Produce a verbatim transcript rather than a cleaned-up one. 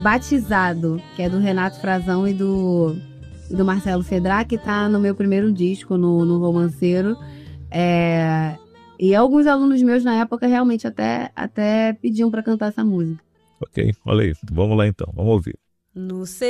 Batizado, que é do Renato Frazão e do, do Marcelo Fedra, que tá no meu primeiro disco, no, no Romanceiro. É, e alguns alunos meus na época realmente até, até pediam para cantar essa música. Ok, olha aí, vamos lá então, vamos ouvir. No